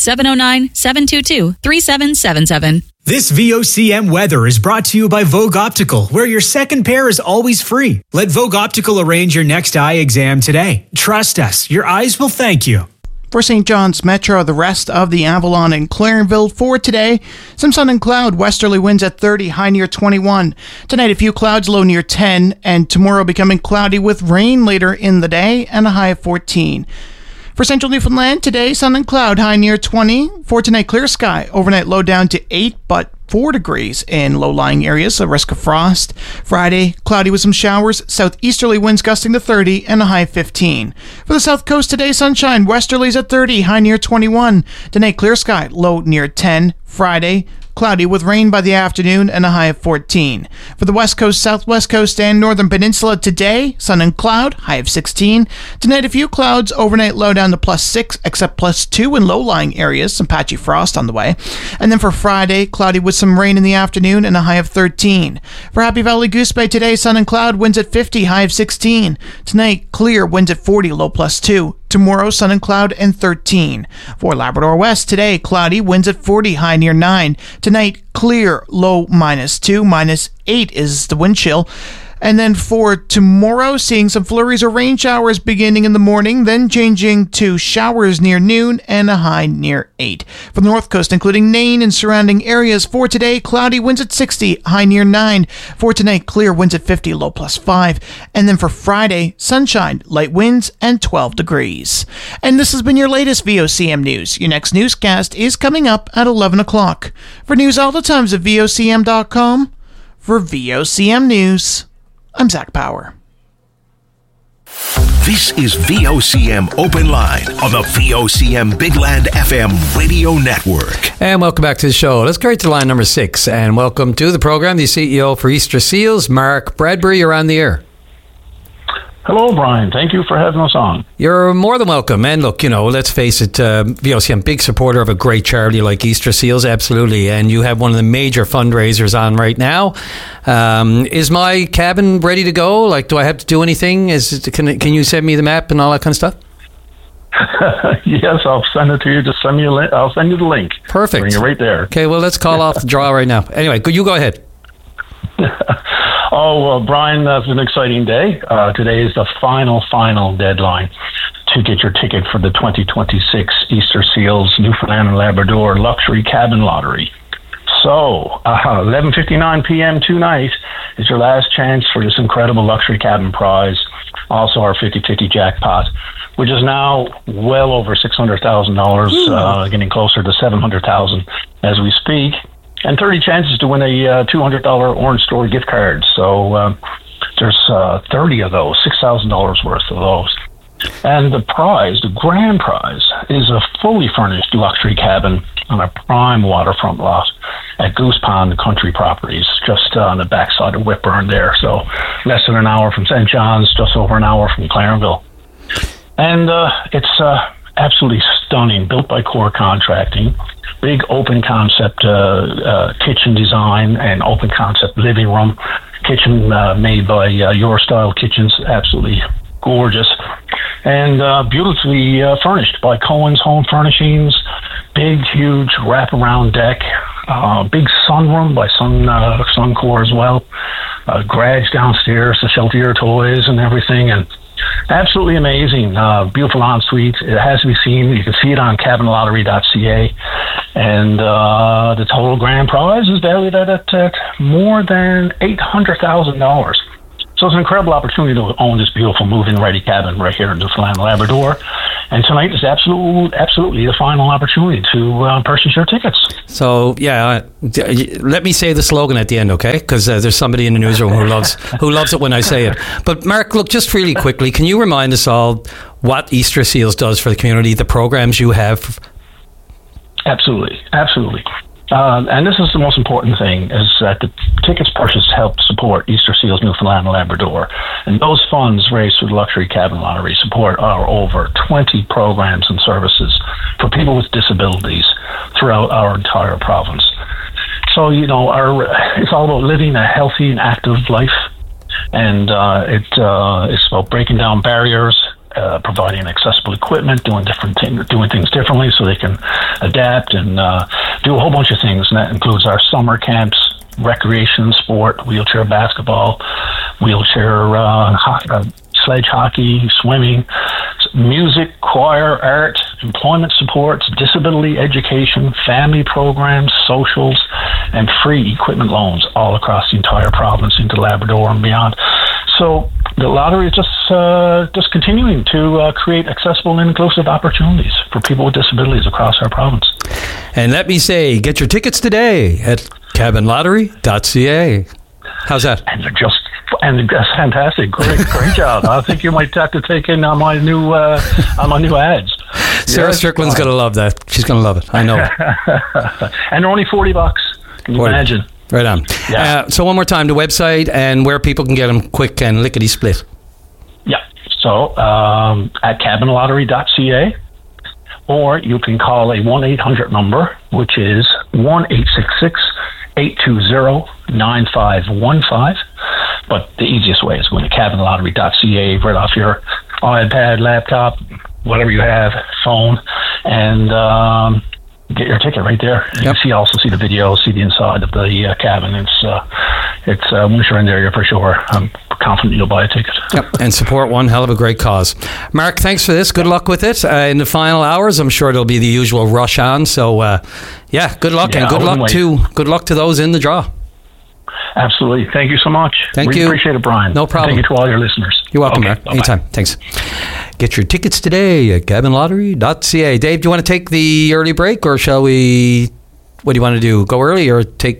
709-722-3777. This VOCM weather is brought to you by Vogue Optical, where your second pair is always free. Let Vogue Optical arrange your next eye exam today. Trust us, your eyes will thank you. For St. John's Metro, the rest of the Avalon and Clarenville for today. Some sun and cloud, westerly winds at 30, high near 21. Tonight, a few clouds, low near 10. And tomorrow becoming cloudy with rain later in the day and a high of 14. For central Newfoundland, today, sun and cloud, high near 20. For tonight, clear sky, overnight low down to 8, but 4 degrees in low-lying areas, a risk of frost. Friday, cloudy with some showers, southeasterly winds gusting to 30 and a high of 15. For the south coast today, sunshine, westerlies at 30, high near 21. Tonight, clear sky, low near 10. Friday, cloudy with rain by the afternoon and a high of 14. For the west coast, southwest coast, and northern peninsula today, sun and cloud, high of 16. Tonight, a few clouds, overnight low down to +6, except +2 in low-lying areas, some patchy frost on the way. And then for Friday, cloudy with some rain in the afternoon and a high of 13. For Happy Valley Goose Bay today, sun and cloud, winds at 50, high of 16. Tonight, clear, winds at 40, low +2. Tomorrow, sun and cloud and 13. For Labrador West today, cloudy, winds at 40, high near 9. Tonight, clear, low -2, -8 is the wind chill. And then for tomorrow, seeing some flurries or rain showers beginning in the morning, then changing to showers near noon and a high near 8. For the north coast, including Nain and surrounding areas, for today, cloudy, winds at 60, high near 9. For tonight, clear, winds at 50, low +5. And then for Friday, sunshine, light winds, and 12 degrees. And this has been your latest VOCM news. Your next newscast is coming up at 11 o'clock. For news all the times at VOCM.com, for VOCM News, I'm Zach Power. This is VOCM Open Line on the VOCM Big Land FM radio network. And welcome back to the show. Let's go right to line number 6 and welcome to the program the CEO for Easter Seals, Mark Bradbury. You're on the air. Hello, Brian. Thank you for having us on. You're more than welcome. And look, let's face it, VOCM, big supporter of a great charity like Easter Seals, absolutely. And you have one of the major fundraisers on right now. Is my cabin ready to go? Like, do I have to do anything? Can you send me the map and all that kind of stuff? Yes, I'll send it to you. Just send me a link. I'll send you the link. Perfect. Bring it right there. Okay, well, let's call off the draw right now. Anyway, you go ahead. Oh, well, Brian, that's an exciting day. Today is the final deadline to get your ticket for the 2026 Easter Seals Newfoundland and Labrador Luxury Cabin Lottery. So, 11:59 p.m. tonight is your last chance for this incredible luxury cabin prize. Also, our 50-50 jackpot, which is now well over $600,000, getting closer to $700,000 as we speak. And 30 chances to win a $200 Orange Store gift card. So there's 30 of those, $6,000 worth of those. And the prize, the grand prize, is a fully furnished luxury cabin on a prime waterfront lot at Goose Pond Country Properties, just on the backside of Whitburn there. So less than an hour from St. John's, just over an hour from Clarenville. And it's absolutely stunning, built by Core Contracting. Big open concept kitchen design and open concept living room. Kitchen made by Your Style Kitchens, absolutely gorgeous. And beautifully furnished by Cohen's Home Furnishings. Big, huge wraparound deck, big sunroom by Suncor as well. Garage downstairs to shelter your toys and everything, and absolutely amazing. Beautiful ensuite. It has to be seen. You can see it on cabinlottery.ca, and the total grand prize is valued at more than $800,000. So it's an incredible opportunity to own this beautiful move-in ready cabin right here in Newfoundland and Labrador. And tonight is absolutely the final opportunity to purchase your tickets. So, let me say the slogan at the end, okay? Because there's somebody in the newsroom who loves it when I say it. But Mark, look, just really quickly, can you remind us all what Easter Seals does for the community, the programs you have? Absolutely. And this is the most important thing, is that the tickets purchased help support Easter Seals Newfoundland and Labrador. And those funds raised through the Luxury Cabin Lottery support our over 20 programs and services for people with disabilities throughout our entire province. So, it's all about living a healthy and active life. And it's about breaking down barriers, providing accessible equipment, doing things differently so they can adapt and do a whole bunch of things. And that includes our summer camps, recreation, sport, wheelchair basketball, wheelchair sledge hockey, swimming, music, choir, art, employment supports, disability education, family programs, socials, and free equipment loans all across the entire province into Labrador and beyond. So the lottery is just continuing to create accessible and inclusive opportunities for people with disabilities across our province. And let me say, get your tickets today at cabinlottery.ca. How's that? And that's fantastic. Great job. I think you might have to take in on my new ads. Sarah Strickland's going to love that. She's going to love it. I know. And they're only $40. Can you imagine? Right on. Yeah. So one more time, the website and where people can get them quick and lickety-split. Yeah. So at cabinlottery.ca, or you can call a 1-800 number, which is 1-866-820-9515. But the easiest way is going to cabinlottery.ca right off your iPad, laptop, whatever you have, phone, and get your ticket right there. You can also see the video, see the inside of the cabin. It's once you're in there, you're for sure. I'm confident you'll buy a ticket. Yep, and support one hell of a great cause. Mark, thanks for this. Good luck with it. In the final hours, I'm sure there'll be the usual rush on. So, good luck, and good luck to those in the draw. Absolutely. Thank you so much. Thank you. Appreciate it, Brian. No problem. Thank you to all your listeners. You're welcome, Okay, Mark. bye-bye. Anytime. Thanks. Get your tickets today at cabinlottery.ca. Dave, do you want to take the early break, or shall we? What do you want to do? Go early or take?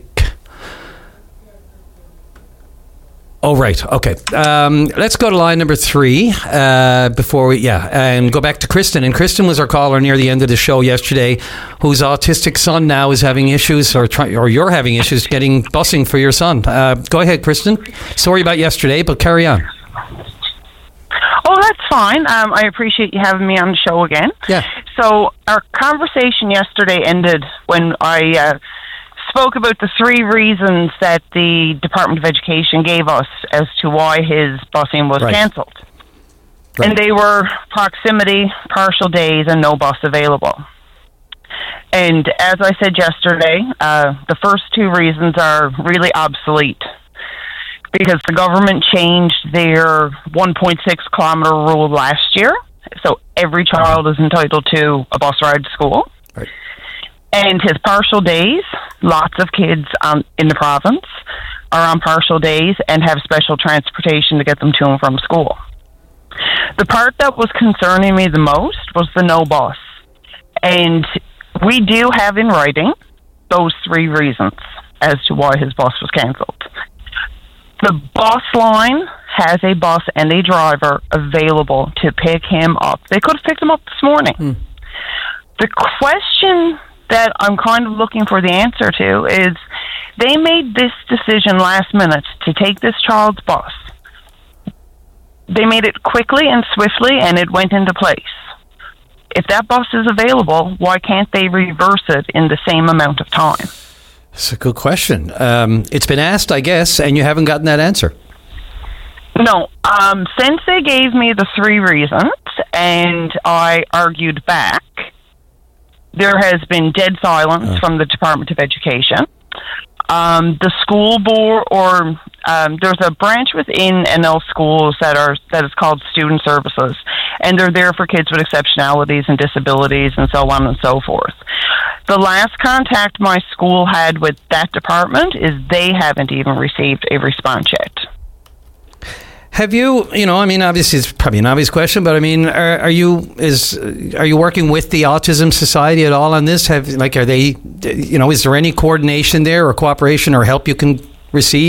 Oh, right. Okay. Let's go to line number 3 before we, and go back to Kristen. And Kristen was our caller near the end of the show yesterday, whose autistic son now is having issues, or you're having issues getting busing for your son. Go ahead, Kristen. Sorry about yesterday, but carry on. Oh, that's fine. I appreciate you having me on the show again. Yeah. So our conversation yesterday ended when I spoke about the 3 reasons that the Department of Education gave us as to why his busing was cancelled. Right. And they were proximity, partial days, and no bus available. And as I said yesterday, the first 2 reasons are really obsolete, because the government changed their 1.6 kilometer rule last year. So every child is entitled to a bus ride to school. Right. And his partial days, lots of kids in the province are on partial days and have special transportation to get them to and from school. The part that was concerning me the most was the no bus. And we do have in writing those 3 reasons as to why his bus was cancelled. The bus line has a bus and a driver available to pick him up. They could have picked him up this morning. The question that I'm kind of looking for the answer to is, they made this decision last minute to take this child's bus. They made it quickly and swiftly, and it went into place. If that bus is available, why can't they reverse it in the same amount of time? That's a good question. It's been asked, I guess, and you haven't gotten that answer. No. Since they gave me the 3 reasons and I argued back, there has been dead silence from the Department of Education. The school board, or there's a branch within NL schools that is called Student Services, and they're there for kids with exceptionalities and disabilities and so on and so forth. The last contact my school had with that department is they haven't even received a response yet. Have you, I mean, obviously it's probably an obvious question, but I mean, are you working with the Autism Society at all on this? Are they, is there any coordination there or cooperation or help you can receive?